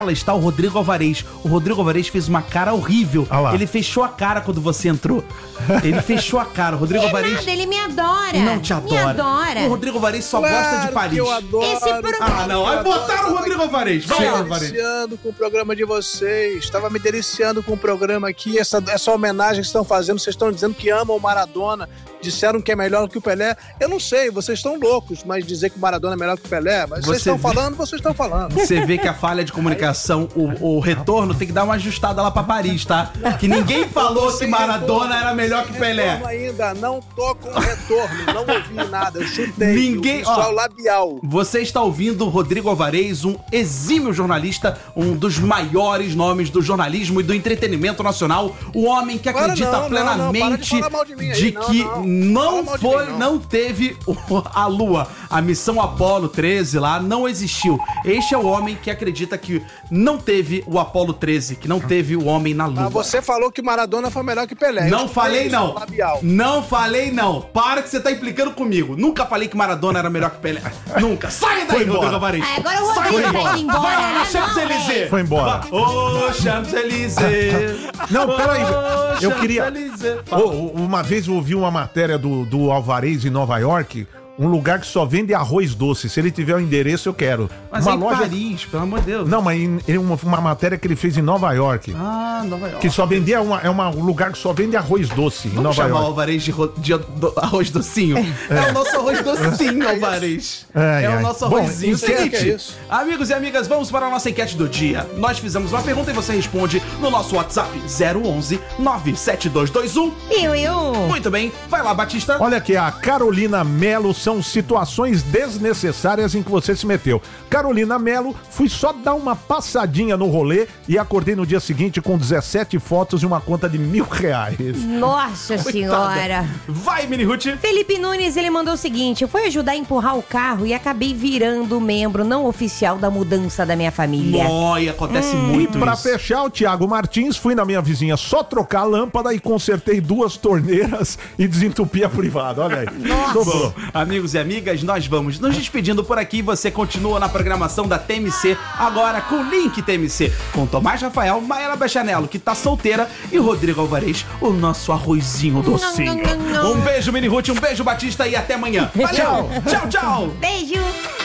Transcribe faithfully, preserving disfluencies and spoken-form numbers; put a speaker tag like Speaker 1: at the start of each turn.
Speaker 1: está o Rodrigo Alvarez. O Rodrigo Alvarez fez uma cara horrível.
Speaker 2: Ah
Speaker 1: Ele fechou a cara quando você entrou. Ele fechou a cara. O Rodrigo
Speaker 3: Que
Speaker 1: Alvarez...
Speaker 3: nada, ele me adora.
Speaker 1: Não te adora.
Speaker 3: Me adora.
Speaker 1: O Rodrigo Alvarez só
Speaker 4: Claro
Speaker 1: gosta de Paris.
Speaker 4: que eu adoro.
Speaker 3: Esse pro-
Speaker 1: Ah, não. Aí botaram o Rodrigo Alvarez. Vai,
Speaker 4: Estava me
Speaker 1: Alvarez.
Speaker 4: deliciando com o programa de vocês. Estava me deliciando com o programa aqui. Essa, essa homenagem que vocês estão fazendo. Vocês estão dizendo que amam o Maradona. Disseram que é melhor que o Pelé. Eu não sei, vocês estão loucos, mas dizer que o Maradona é melhor que o Pelé. Mas
Speaker 1: Você
Speaker 4: vocês estão
Speaker 1: vê-
Speaker 4: falando, vocês estão falando.
Speaker 1: Você vê que a falha de comunicação, o, o retorno, tem que dar uma ajustada lá pra Paris, tá? Que ninguém falou que Maradona era melhor que Pelé.
Speaker 4: Retorno ainda, não tô com retorno, não ouvi nada, eu chutei.
Speaker 1: Ninguém-
Speaker 4: eu vi só
Speaker 1: ó.
Speaker 4: o labial.
Speaker 1: Você está ouvindo o Rodrigo Alvarez, um exímio jornalista, um dos maiores nomes do jornalismo e do entretenimento nacional, o homem que
Speaker 4: Para
Speaker 1: acredita
Speaker 4: não, não, não, para de
Speaker 1: plenamente
Speaker 4: falar mal de mim aí,
Speaker 1: de
Speaker 4: não,
Speaker 1: que
Speaker 4: não.
Speaker 1: não
Speaker 4: Fala mal de
Speaker 1: foi,
Speaker 4: mim, não.
Speaker 1: não teve o- a Lua, a missão Apolo treze lá, não existiu. Este é o homem que acredita que não teve o Apolo treze, que não teve o homem na Lua.
Speaker 4: Mas você falou que o Maradona foi melhor que Pelé. Eu
Speaker 1: Não
Speaker 4: chutei
Speaker 1: falei
Speaker 4: isso,
Speaker 1: não.
Speaker 4: labial.
Speaker 1: Não falei não. Para que você tá implicando comigo. Nunca falei que Maradona era melhor que Pelé. Nunca. Sai daí, Rodrigo Alvarez.
Speaker 3: Ah, agora o
Speaker 1: Sai
Speaker 3: Rodrigo
Speaker 1: daí.
Speaker 3: tá indo embora.
Speaker 1: Vai lá
Speaker 3: Ah,
Speaker 1: no
Speaker 3: não,
Speaker 1: Champs-Élysées.
Speaker 3: velho.
Speaker 2: Foi embora.
Speaker 1: Ô, Champs-Élysées.
Speaker 2: Não, peraí.
Speaker 1: Ô,
Speaker 2: Eu queria-
Speaker 1: Champs-Élysées. Fala.
Speaker 2: Ô, uma vez eu ouvi uma matéria do, do Alvarez em Nova York, um lugar que só vende arroz doce. Se ele tiver o endereço, eu quero.
Speaker 1: Mas
Speaker 2: uma
Speaker 1: é em
Speaker 2: loja.
Speaker 1: Paris, pelo amor de Deus.
Speaker 2: Não, mas em, em uma, uma matéria que ele fez em Nova York.
Speaker 1: Ah, Nova York.
Speaker 2: Que só vendia uma, é uma, um lugar que só vende arroz doce em
Speaker 1: Vamos
Speaker 2: Nova
Speaker 1: chamar o
Speaker 2: York.
Speaker 1: Alvarez de, ro- de do- arroz docinho? É. o nosso arroz docinho, Alvarez.
Speaker 2: Ai,
Speaker 1: é o
Speaker 2: ai.
Speaker 1: nosso
Speaker 2: Bom,
Speaker 1: arrozinho.
Speaker 2: enquete-
Speaker 1: Seguinte,
Speaker 4: que é isso?
Speaker 1: amigos e amigas, vamos para a nossa enquete do dia. Nós fizemos uma pergunta e você responde no nosso WhatsApp zero onze nove sete dois dois um.
Speaker 3: Eu, eu.
Speaker 1: Muito bem, vai lá, Batista.
Speaker 2: Olha aqui, a Carolina Melo, são situações desnecessárias em que você se meteu. Carolina Melo, fui só dar uma passadinha no rolê e acordei no dia seguinte com dezessete fotos e uma conta de mil reais.
Speaker 3: Nossa senhora.
Speaker 1: Vai, Mini Ruth.
Speaker 3: Felipe Nunes, ele mandou o seguinte: eu fui ajudar a empurrar o carro e acabei virando membro não oficial da mudança da minha família.
Speaker 1: Noi, acontece muito
Speaker 2: Pra
Speaker 1: isso.
Speaker 2: fechar, o Thiago Martins, fui na minha vizinha só trocar a lâmpada e consertei duas torneiras e desentupi a privada. Olha aí. Sobrou.
Speaker 1: Amigos e amigas, nós vamos nos despedindo por aqui. Você continua na programação da T M C, agora com o Link T M C, com Tomás Rafael, Maela Bechanello, que tá solteira, e Rodrigo Alvarez, o nosso arrozinho docinho.
Speaker 3: Não, não, não.
Speaker 1: Um beijo, Mini Ruth, um beijo, Batista, e até amanhã. Valeu! Tchau, tchau!
Speaker 3: Beijo.